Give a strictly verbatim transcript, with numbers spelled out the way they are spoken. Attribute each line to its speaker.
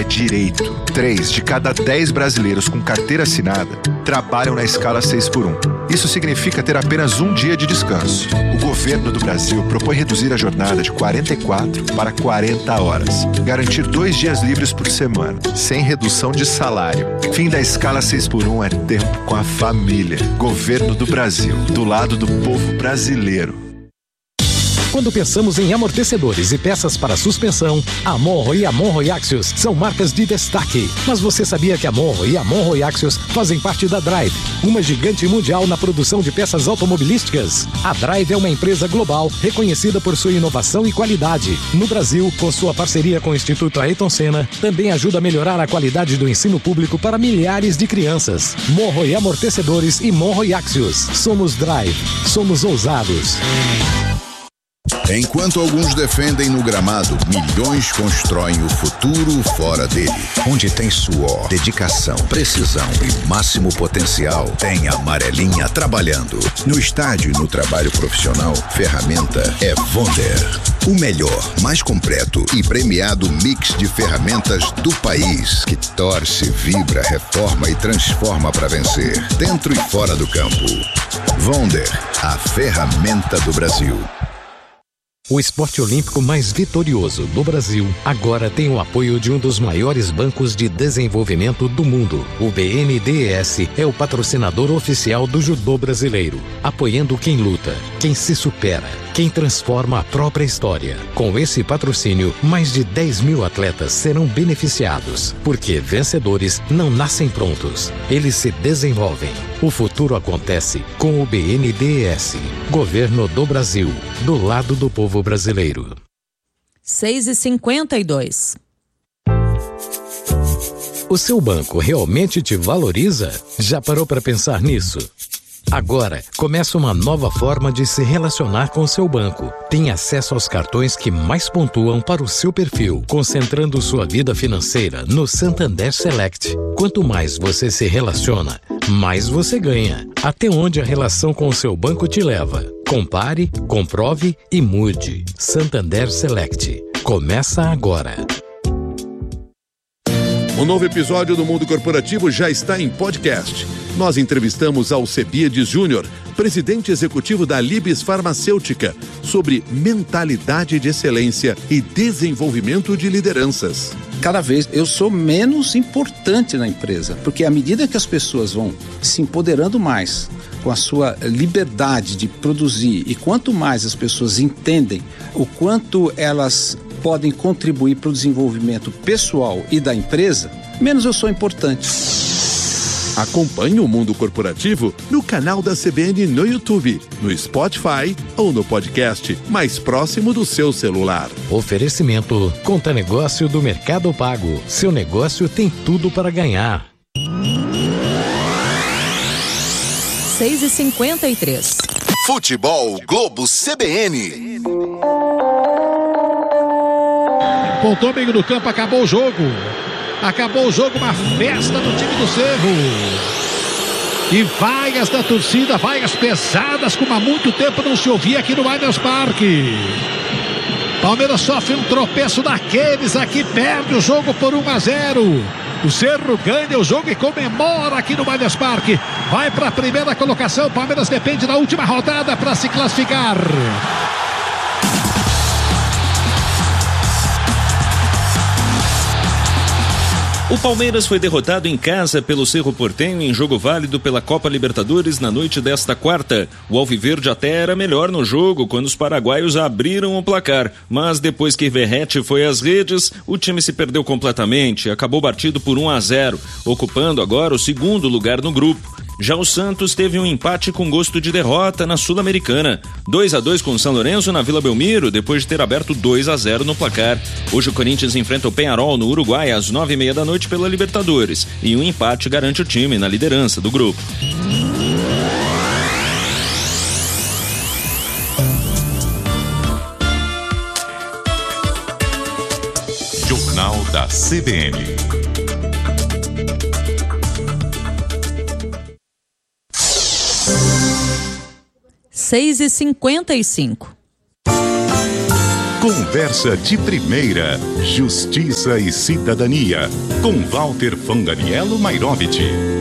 Speaker 1: direito. Três de cada dez brasileiros com carteira assinada trabalham na escala seis por um. Isso significa ter apenas um dia de descanso. O governo do Brasil propõe reduzir a jornada de quarenta e quatro para quarenta horas. Garantir dois dias livres por semana, sem redução de salário. Fim da escala seis por um é tempo com a família. Governo do Brasil, do lado do povo brasileiro.
Speaker 2: Quando pensamos em amortecedores e peças para suspensão, a Monro e a Monro Axios são marcas de destaque. Mas você sabia que a Monro e a Monro Axios fazem parte da Drive, uma gigante mundial na produção de peças automobilísticas? A Drive é uma empresa global reconhecida por sua inovação e qualidade. No Brasil, com sua parceria com o Instituto Ayrton Senna, também ajuda a melhorar a qualidade do ensino público para milhares de crianças. Monro e Amortecedores e Monro Axios. Somos Drive. Somos ousados.
Speaker 3: Enquanto alguns defendem no gramado, milhões constroem o futuro fora dele. Onde tem suor, dedicação, precisão e máximo potencial, tem a Amarelinha trabalhando. No estádio e no trabalho profissional, ferramenta é Wonder. O melhor, mais completo e premiado mix de ferramentas do país, que torce, vibra, reforma e transforma para vencer, dentro e fora do campo. Wonder, a ferramenta do Brasil.
Speaker 2: O esporte olímpico mais vitorioso do Brasil agora tem o apoio de um dos maiores bancos de desenvolvimento do mundo. O B N D E S é o patrocinador oficial do judô brasileiro, apoiando quem luta, quem se supera, quem transforma a própria história. Com esse patrocínio, mais de dez mil atletas serão beneficiados, porque vencedores não nascem prontos, eles se desenvolvem. O futuro acontece com o B N D E S, Governo do Brasil, do lado do povo brasileiro.
Speaker 4: seis e cinquenta e dois.
Speaker 2: O seu banco realmente te valoriza? Já parou para pensar nisso? Agora, começa uma nova forma de se relacionar com o seu banco. Tem acesso aos cartões que mais pontuam para o seu perfil, concentrando sua vida financeira no Santander Select. Quanto mais você se relaciona, mais você ganha. Até onde a relação com o seu banco te leva? Compare, comprove e mude. Santander Select. Começa agora.
Speaker 5: Um novo episódio do Mundo Corporativo já está em podcast. Nós entrevistamos Alcebiades Júnior, presidente executivo da Libes Farmacêutica, sobre mentalidade de excelência e desenvolvimento de lideranças.
Speaker 6: Cada vez eu sou menos importante na empresa, porque à medida que as pessoas vão se empoderando mais com a sua liberdade de produzir, e quanto mais as pessoas entendem o quanto elas podem contribuir para o desenvolvimento pessoal e da empresa, menos eu sou importante.
Speaker 5: Acompanhe o Mundo Corporativo no canal da C B N no YouTube, no Spotify ou no podcast mais próximo do seu celular.
Speaker 2: Oferecimento Conta Negócio do Mercado Pago. Seu negócio tem tudo para ganhar.
Speaker 4: seis e cinquenta e três.
Speaker 3: Futebol Globo C B N.
Speaker 7: Pontou meio no campo, acabou o jogo. Acabou o jogo, uma festa do time do Cerro. E vaias da torcida, vaias pesadas, como há muito tempo não se ouvia aqui no Allianz Parque. Palmeiras sofre um tropeço daqueles aqui, perde o jogo por um a zero. O Cerro ganha o jogo e comemora aqui no Allianz Parque. Vai para a primeira colocação. Palmeiras depende da última rodada para se classificar.
Speaker 8: O Palmeiras foi derrotado em casa pelo Cerro Porteño em jogo válido pela Copa Libertadores na noite desta quarta. O Alviverde até era melhor no jogo quando os paraguaios abriram o placar, mas depois que Verratti foi às redes, o time se perdeu completamente e acabou batido por um a zero, ocupando agora o segundo lugar no grupo. Já o Santos teve um empate com gosto de derrota na Sul-Americana. dois a dois com o São Lourenço na Vila Belmiro, depois de ter aberto dois a zero no placar. Hoje o Corinthians enfrenta o Peñarol no Uruguai às nove e meia da noite pela Libertadores. E um empate garante o time na liderança do grupo.
Speaker 9: Jornal da C B N.
Speaker 4: seis e cinquenta e cinco.
Speaker 9: Conversa de primeira, Justiça e Cidadania, com Walter Fanganiello Mairovich.